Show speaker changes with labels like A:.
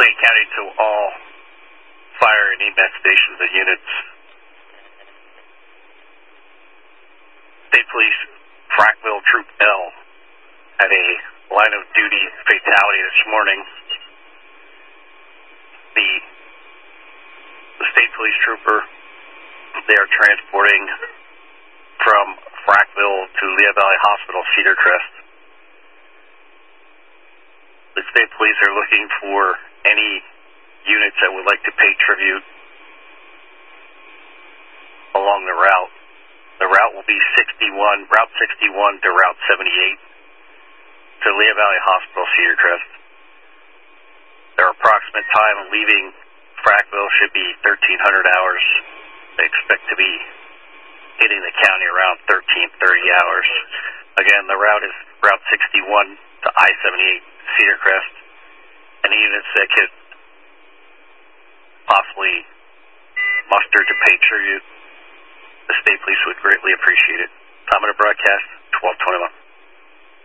A: Lake County to all fire and EMS stations and units. State Police Frackville Troop L had a line of duty fatality this morning. The State Police trooper, they are transporting from Frackville to Lehigh Valley Hospital, Cedar Crest. The State Police are looking for any units that would like to pay tribute along the route. The route will be Route 61 to Route 78 to Lehigh Valley Hospital, Cedar Crest. Their approximate time of leaving Frackville should be 1,300 hours. They expect to be hitting the county around 1330 hours. Again, the route is Route 61 to I-78 Cedar Crest. Any units that could possibly muster to pay tribute, the State Police would greatly appreciate it. Time of the broadcast, 12:21.